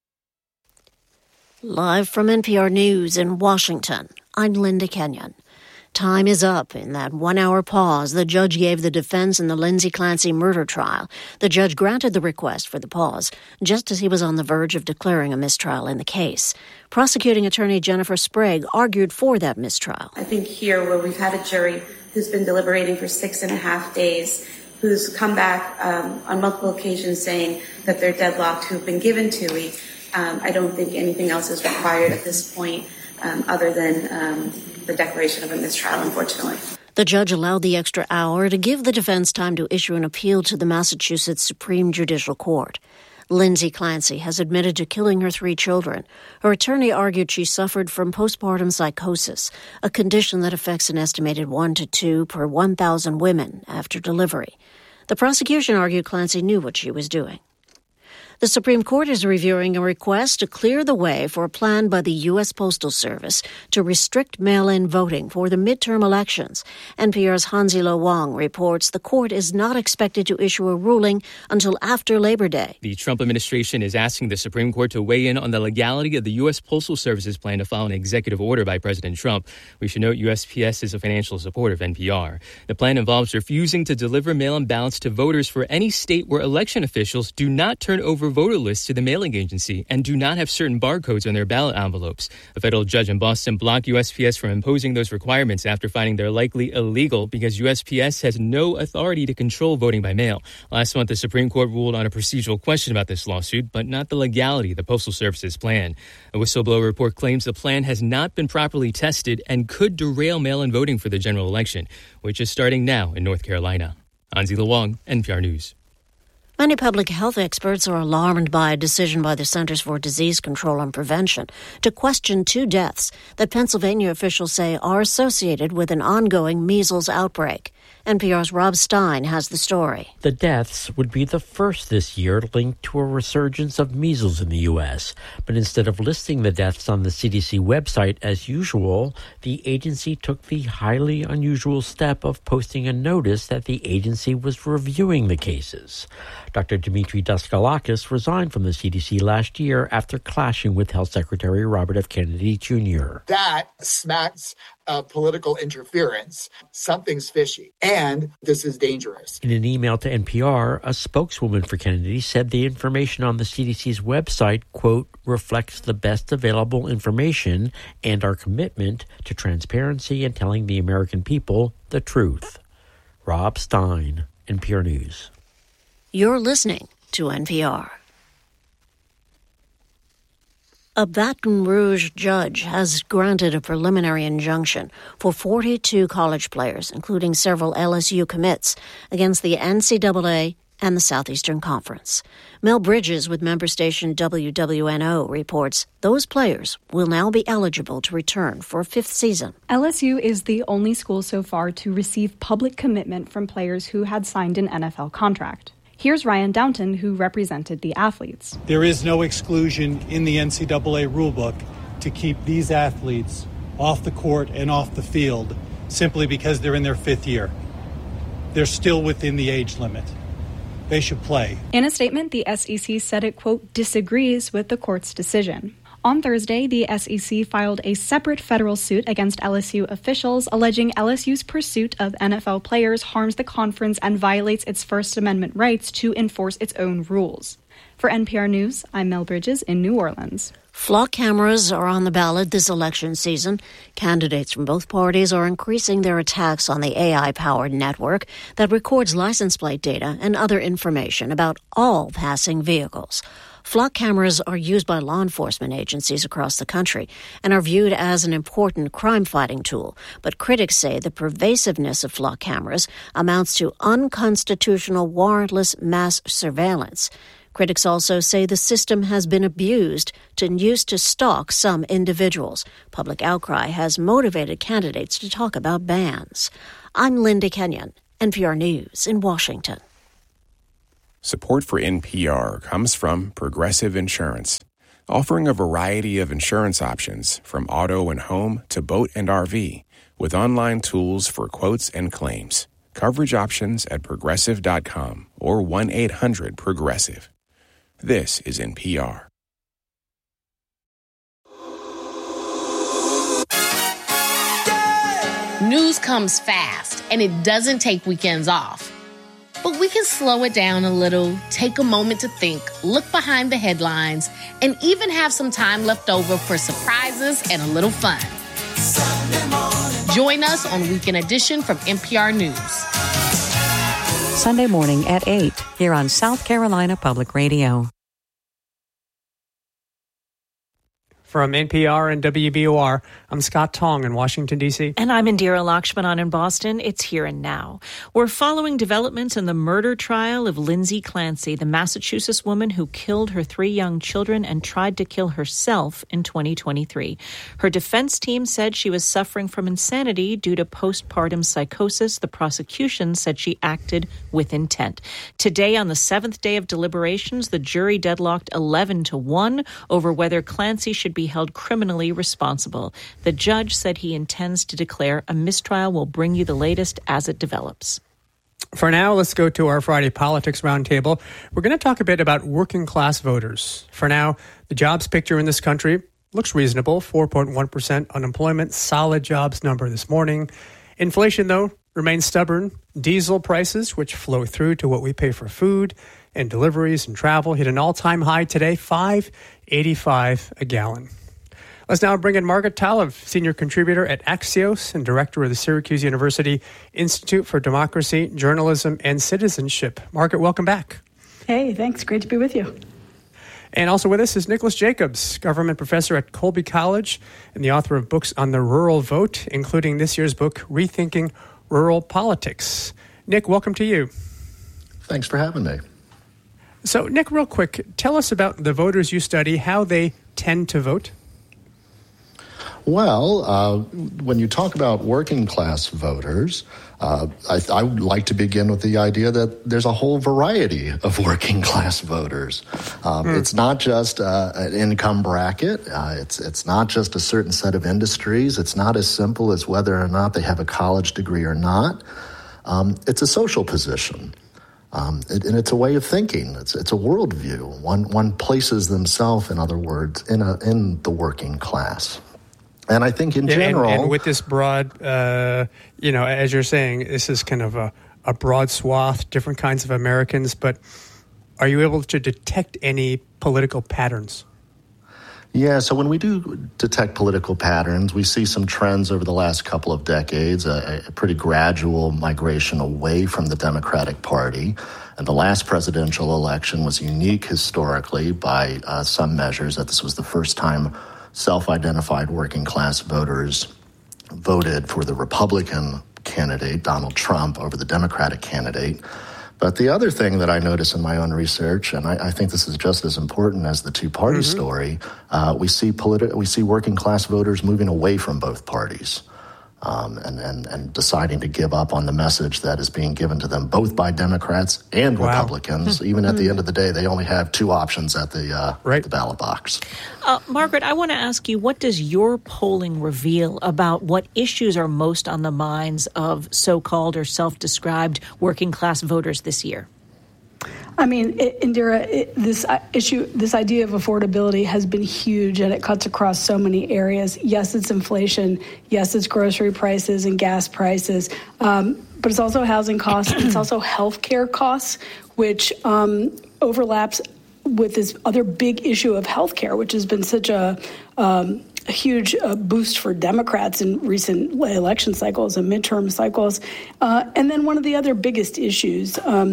Live from NPR News in Washington, I'm Linda Kenyon. Time is up. In that 1-hour pause the judge gave the defense in the Lindsay Clancy murder trial. The judge granted the request for the pause, just as he was on the verge of declaring a mistrial in the case. Prosecuting attorney Jennifer Sprague argued for that mistrial. I think here, where we've had a jury who's been deliberating for 6.5 days, who's come back on multiple occasions saying that they're deadlocked, who've been given 2 weeks, I don't think anything else is required at this point other than the declaration of a mistrial, unfortunately. The judge allowed the extra hour to give the defense time to issue an appeal to the Massachusetts Supreme Judicial Court. Lindsay Clancy has admitted to killing her 3 children. Her attorney argued she suffered from postpartum psychosis, a condition that affects an estimated 1 to 2 per 1,000 women after delivery. The prosecution argued Clancy knew what she was doing. The Supreme Court is reviewing a request to clear the way for a plan by the U.S. Postal Service to restrict mail-in voting for the midterm elections. NPR's Hanzilo Wang reports the court is not expected to issue a ruling until after Labor Day. The Trump administration is asking the Supreme Court to weigh in on the legality of the U.S. Postal Service's plan to file an executive order by President Trump. We should note USPS is a financial supporter of NPR. The plan involves refusing to deliver mail-in ballots to voters for any state where election officials do not turn over voter lists to the mailing agency and do not have certain barcodes on their ballot envelopes. A federal judge in Boston blocked USPS from imposing those requirements after finding they're likely illegal because USPS has no authority to control voting by mail. Last month, the Supreme Court ruled on a procedural question about this lawsuit, but not the legality of the Postal Service's plan. A whistleblower report claims the plan has not been properly tested and could derail mail-in voting for the general election, which is starting now in North Carolina. Hanzilo Wang, NPR News. Many public health experts are alarmed by a decision by the Centers for Disease Control and Prevention to question 2 deaths that Pennsylvania officials say are associated with an ongoing measles outbreak. NPR's Rob Stein has the story. The deaths would be the first this year linked to a resurgence of measles in the U.S. But instead of listing the deaths on the CDC website as usual, the agency took the highly unusual step of posting a notice that the agency was reviewing the cases. Dr. Dimitri Daskalakis resigned from the CDC last year after clashing with Health Secretary Robert F. Kennedy Jr. That smacks of political interference. Something's fishy, and this is dangerous. In an email to NPR, a spokeswoman for Kennedy said the information on the CDC's website, quote, reflects the best available information and our commitment to transparency and telling the American people the truth. Rob Stein, NPR News. You're listening to NPR. A Baton Rouge judge has granted a preliminary injunction for 42 college players, including several LSU commits, against the NCAA and the Southeastern Conference. Mel Bridges with member station WWNO reports those players will now be eligible to return for a 5th season. LSU is the only school so far to receive public commitment from players who had signed an NFL contract. Here's Ryan Downton, who represented the athletes. There is no exclusion in the NCAA rulebook to keep these athletes off the court and off the field simply because they're in their 5th year. They're still within the age limit. They should play. In a statement, the SEC said it, quote, disagrees with the court's decision. On Thursday, the SEC filed a separate federal suit against LSU officials, alleging LSU's pursuit of NFL players harms the conference and violates its First Amendment rights to enforce its own rules. For NPR News, I'm Mel Bridges in New Orleans. Flock cameras are on the ballot this election season. Candidates from both parties are increasing their attacks on the AI-powered network that records license plate data and other information about all passing vehicles. Flock cameras are used by law enforcement agencies across the country and are viewed as an important crime-fighting tool. But critics say the pervasiveness of flock cameras amounts to unconstitutional warrantless mass surveillance. Critics also say the system has been abused and used to stalk some individuals. Public outcry has motivated candidates to talk about bans. I'm Linda Kenyon, NPR News in Washington. Support for NPR comes from Progressive Insurance, offering a variety of insurance options from auto and home to boat and RV, with online tools for quotes and claims. Coverage options at Progressive.com or 1-800-PROGRESSIVE. This is NPR. News comes fast, and it doesn't take weekends off. But we can slow it down a little, take a moment to think, look behind the headlines, and even have some time left over for surprises and a little fun. Join us on Weekend Edition from NPR News. Sunday morning at 8 here on South Carolina Public Radio. From NPR and WBOR, I'm Scott Tong in Washington, D.C. And I'm Indira Lakshmanan in Boston. It's Here and Now. We're following developments in the murder trial of Lindsay Clancy, the Massachusetts woman who killed her 3 young children and tried to kill herself in 2023. Her defense team said she was suffering from insanity due to postpartum psychosis. The prosecution said she acted with intent. Today, on the 7th day of deliberations, the jury deadlocked 11-1 over whether Clancy should be held criminally responsible. The judge said he intends to declare a mistrial. Will bring you the latest as it develops. For now, let's go to our Friday Politics Roundtable. We're going to talk a bit about working class voters. For now, the jobs picture in this country looks reasonable. 4.1% unemployment, solid jobs number this morning. Inflation, though, remains stubborn. Diesel prices, which flow through to what we pay for food and deliveries and travel, hit an all-time high today, $5.85 a gallon. Let's now bring in Margaret Talev, senior contributor at Axios and director of the Syracuse University Institute for Democracy, Journalism, and Citizenship. Margaret, welcome back. Hey, thanks. Great to be with you. And also with us is Nicholas Jacobs, government professor at Colby College and the author of books on the rural vote, including this year's book, Rethinking Rural Politics. Nick, welcome to you. Thanks for having me. So, Nick, real quick, tell us about the voters you study, how they tend to vote. Well, when you talk about working class voters, I would like to begin with the idea that there's a whole variety of working class voters. It's not just an income bracket. It's not just a certain set of industries. It's not as simple as whether or not they have a college degree or not. It's a social position. And it's a way of thinking. It's a worldview. One places themselves, in other words, in the working class. And I think in general... And with this broad, as you're saying, this is kind of a broad swath, different kinds of Americans, but are you able to detect any political patterns? Yeah, so when we do detect political patterns, we see some trends over the last couple of decades, a pretty gradual migration away from the Democratic Party. And the last presidential election was unique historically by some measures, that this was the first time self-identified working class voters voted for the Republican candidate, Donald Trump, over the Democratic candidate. But the other thing that I notice in my own research, and I think this is just as important as the two-party story, we see working class voters moving away from both parties and deciding to give up on the message that is being given to them both by Democrats and Republicans. Even at the end of the day, they only have 2 options at the ballot box. Margaret, I want to ask you, what does your polling reveal about what issues are most on the minds of so-called or self-described working class voters this year? I mean, Indira, this idea of affordability has been huge, and it cuts across so many areas. Yes, it's inflation. Yes, it's grocery prices and gas prices. But it's also housing costs. It's also healthcare costs, which overlaps with this other big issue of healthcare, which has been such a huge boost for Democrats in recent election cycles and midterm cycles. And then one of the other biggest issues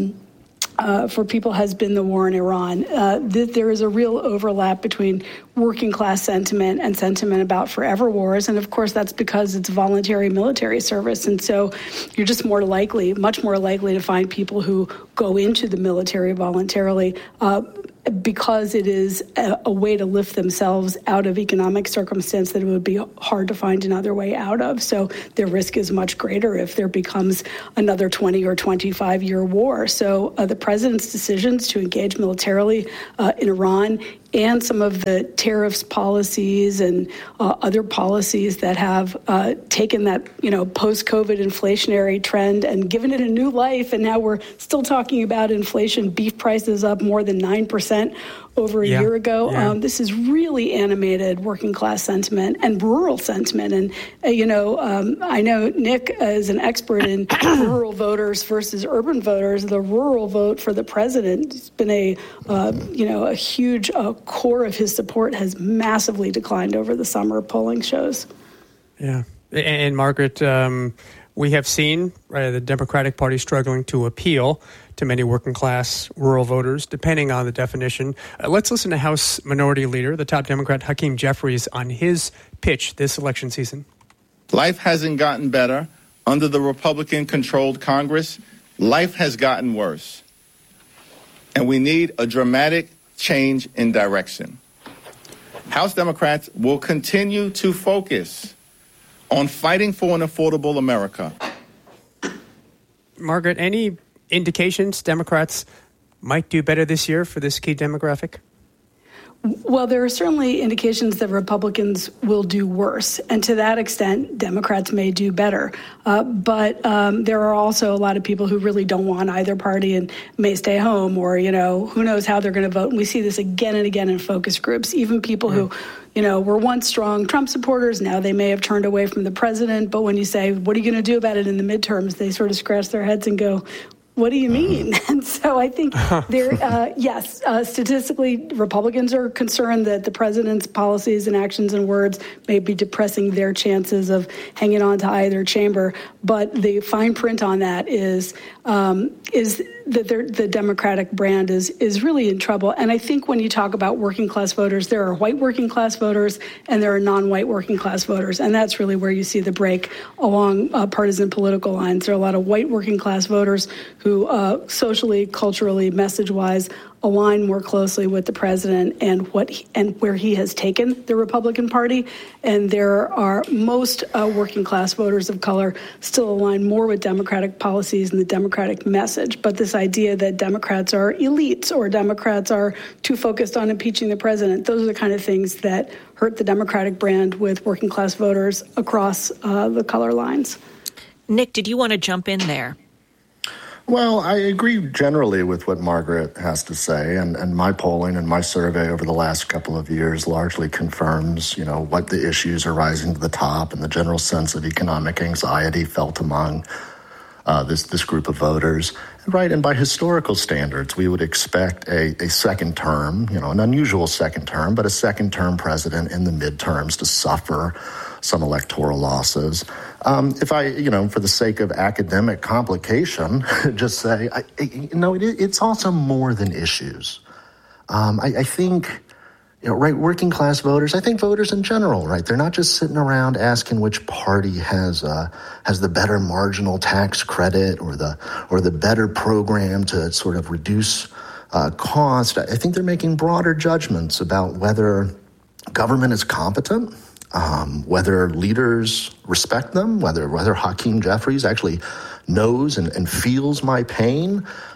for people has been the war in Iran. There is a real overlap between working class sentiment and sentiment about forever wars. And of course, that's because it's voluntary military service. And so you're just much more likely to find people who go into the military voluntarily because it is a way to lift themselves out of economic circumstance that it would be hard to find another way out of. So their risk is much greater if there becomes another 20 or 25-year war. So the president's decisions to engage militarily in Iran and some of the tariffs policies and other policies that have taken that, post-COVID inflationary trend and given it a new life. And now we're still talking about inflation, beef prices up more than 9% over a year ago. Yeah. This is really animated working class sentiment and rural sentiment. And, I know Nick is an expert in rural voters versus urban voters. The rural vote for the president has been a huge core of his support has massively declined over the summer, polling shows. Yeah. And Margaret, we have seen the Democratic Party struggling to appeal to many working class rural voters, depending on the definition. Let's listen to House Minority Leader, the top Democrat, Hakeem Jeffries, on his pitch this election season. Life hasn't gotten better. Under the Republican-controlled Congress, life has gotten worse. And we need a dramatic change in direction. House Democrats will continue to focus on fighting for an affordable America. Margaret, any indications Democrats might do better this year for this key demographic? Well, there are certainly indications that Republicans will do worse. And to that extent, Democrats may do better. But there are also a lot of people who really don't want either party and may stay home or, who knows how they're going to vote. And we see this again and again in focus groups. Even people who, were once strong Trump supporters, now they may have turned away from the president. But when you say, what are you going to do about it in the midterms? They sort of scratch their heads and go, what do you mean? And so I think statistically, Republicans are concerned that the president's policies and actions and words may be depressing their chances of hanging on to either chamber. But the fine print on that is that the Democratic brand is really in trouble. And I think when you talk about working class voters, there are white working class voters and there are non-white working class voters. And that's really where you see the break along partisan political lines. There are a lot of white working class voters who socially, culturally, message-wise align more closely with the president and where he has taken the Republican Party. And there are most working class voters of color still align more with Democratic policies and the Democratic message. But this idea that Democrats are elites or Democrats are too focused on impeaching the president, those are the kind of things that hurt the Democratic brand with working class voters across the color lines. Nick, did you want to jump in there? Well, I agree generally with what Margaret has to say, and my polling and my survey over the last couple of years largely confirms, what the issues are rising to the top and the general sense of economic anxiety felt among this group of voters. Right, and by historical standards, we would expect a second term, an unusual second term, but a second term president in the midterms to suffer some electoral losses. If I, for the sake of academic complication, just say, it's also more than issues. I think, working class voters, I think voters in general, right, they're not just sitting around asking which party has the better marginal tax credit or the better program to sort of reduce cost. I think they're making broader judgments about whether government is competent, whether leaders respect them, whether Hakeem Jeffries actually knows and feels my pain,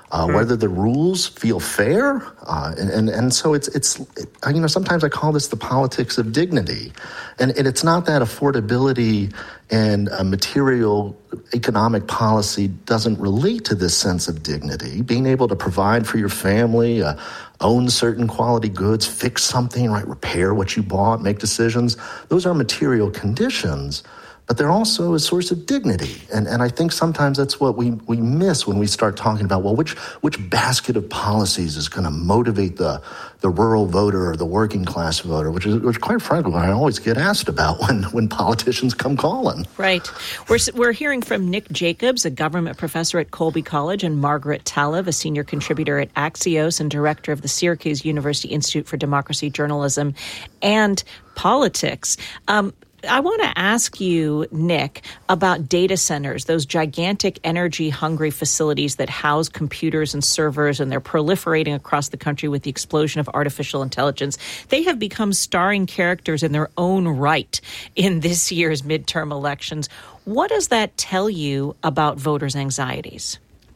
whether the rules feel fair. And so it's sometimes I call this the politics of dignity. And it's not that affordability and material economic policy doesn't relate to this sense of dignity. Being able to provide for your family, own certain quality goods, fix something, right, repair what you bought, make decisions. Those are material conditions, but they're also a source of dignity. And I think sometimes that's what we miss when we start talking about, well, which basket of policies is going to motivate the rural voter or the working class voter, which quite frankly, I always get asked about when politicians come calling. Right. We're hearing from Nick Jacobs, a government professor at Colby College, and Margaret Talev, a senior contributor at Axios and director of the Syracuse University Institute for Democracy, Journalism, and Politics. I want to ask you, Nick, about data centers, those gigantic energy-hungry facilities that house computers and servers, and they're proliferating across the country with the explosion of artificial intelligence. They have become starring characters in their own right in this year's midterm elections. What does that tell you about voters' anxieties?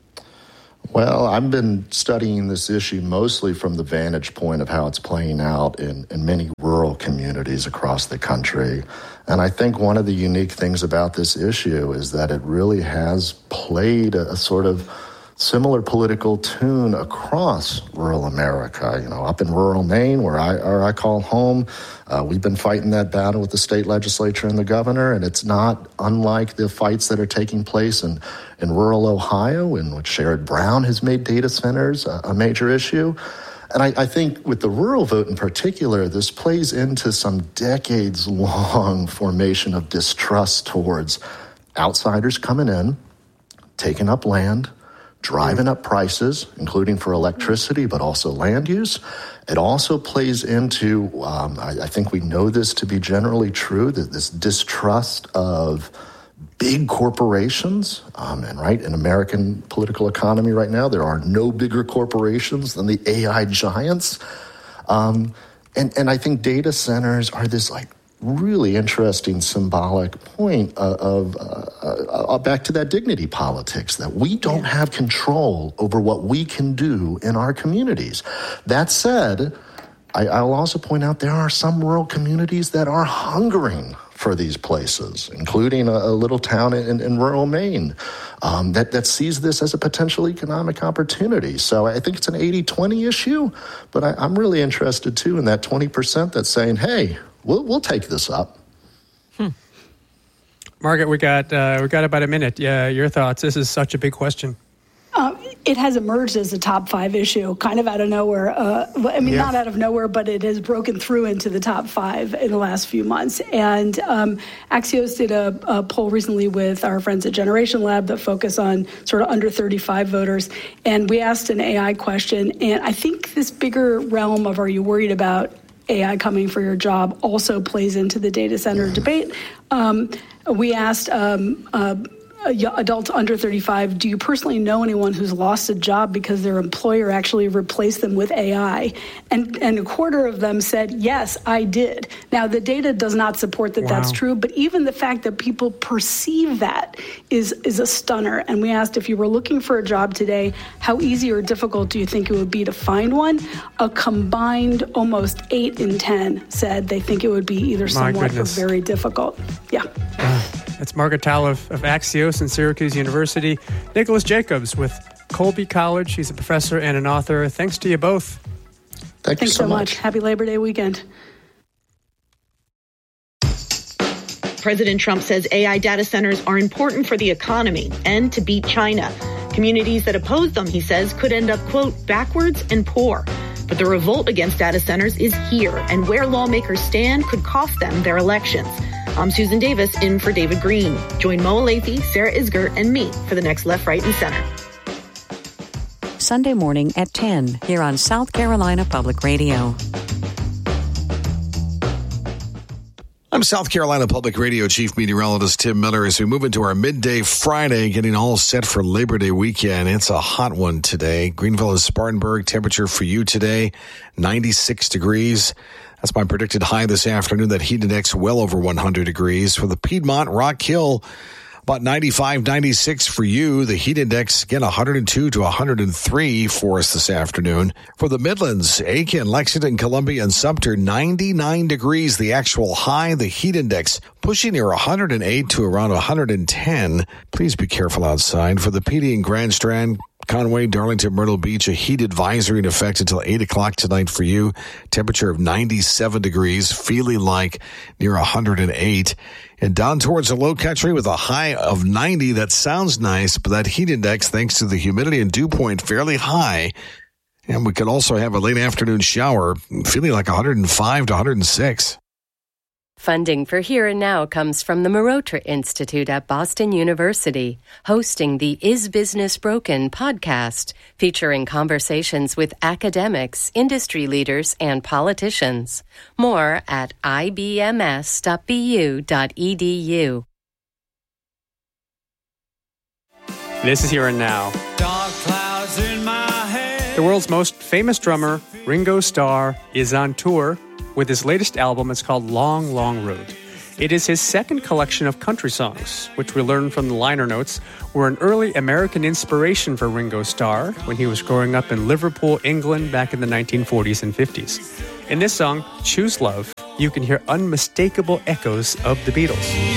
Well, I've been studying this issue mostly from the vantage point of how it's playing out in many rural communities across the country. And I think one of the unique things about this issue is that it really has played a sort of similar political tune across rural America. Up in rural Maine, where I call home, we've been fighting that battle with the state legislature and the governor, and it's not unlike the fights that are taking place in rural Ohio, in which Sherrod Brown has made data centers a major issue. And I think with the rural vote in particular, this plays into some decades-long formation of distrust towards outsiders coming in, taking up land, driving up prices, including for electricity, but also land use. It also plays into, I think we know this to be generally true, that this distrust of big corporations, and right, in American political economy right now, there are no bigger corporations than the AI giants. And I think data centers are this really interesting symbolic point of back to that dignity politics, that we don't have control over what we can do in our communities. That said, I'll also point out there are some rural communities that are hungering for these places, including a little town in rural Maine that sees this as a potential economic opportunity. So I think it's an 80-20 issue, but I'm really interested, too, in that 20% that's saying, hey, we'll take this up. Margaret, we got about a minute. Yeah, your thoughts. This is such a big question. It has emerged as a top 5 issue, kind of out of nowhere. Not out of nowhere, but it has broken through into the top 5 in the last few months. And Axios did a poll recently with our friends at Generation Lab that focus on sort of under 35 voters. And we asked an AI question. And I think this bigger realm of, are you worried about AI coming for your job, also plays into the data center debate. We asked adults under 35, do you personally know anyone who's lost a job because their employer actually replaced them with AI? And a quarter of them said, yes, I did. Now, the data does not support that that's true, but even the fact that people perceive that is a stunner. And we asked, if you were looking for a job today, how easy or difficult do you think it would be to find one? A combined almost 8 in 10 said they think it would be either somewhat or very difficult. Yeah. That's Margaret Talev of Axios and Syracuse University. Nicholas Jacobs with Colby College. He's a professor and an author. Thanks to you both. Thanks so much. Happy Labor Day weekend. President Trump says AI data centers are important for the economy and to beat China. Communities that oppose them, he says, could end up, quote, backwards and poor. But the revolt against data centers is here, and where lawmakers stand could cost them their elections. I'm Susan Davis, in for David Green. Join Mo Alathe, Sarah Isgert, and me for the next Left, Right, and Center. Sunday morning at 10 here on South Carolina Public Radio. I'm South Carolina Public Radio Chief Meteorologist Tim Miller as we move into our midday Friday, getting all set for Labor Day weekend. It's a hot one today. Greenville and Spartanburg, temperature for you today, 96 degrees. That's my predicted high this afternoon. That heat index well over 100 degrees. For the Piedmont, Rock Hill, About 95, 96 for you. The heat index, again, 102 to 103 for us this afternoon. For the Midlands, Aiken, Lexington, Columbia, and Sumter, 99 degrees, the actual high. The heat index pushing near 108 to around 110. Please be careful outside. For the PD and Grand Strand, Conway, Darlington, Myrtle Beach, a heat advisory in effect until 8 o'clock tonight for you. Temperature of 97 degrees, feeling like near 108. And down towards the low country with a high of 90. That sounds nice, but that heat index, thanks to the humidity and dew point, fairly high. And we could also have a late afternoon shower, feeling like 105 to 106. Funding for Here and Now comes from the Marotra Institute at Boston University, hosting the Is Business Broken podcast, featuring conversations with academics, industry leaders, and politicians. More at ibms.bu.edu. This is Here and Now. Dark clouds in my head. The world's most famous drummer, Ringo Starr, is on tour with his latest album. It's called Long, Long Road. It is his second collection of country songs, which we learned from the liner notes were an early American inspiration for Ringo Starr when he was growing up in Liverpool, England, back in the 1940s and 50s. In this song, Choose Love, you can hear unmistakable echoes of the Beatles.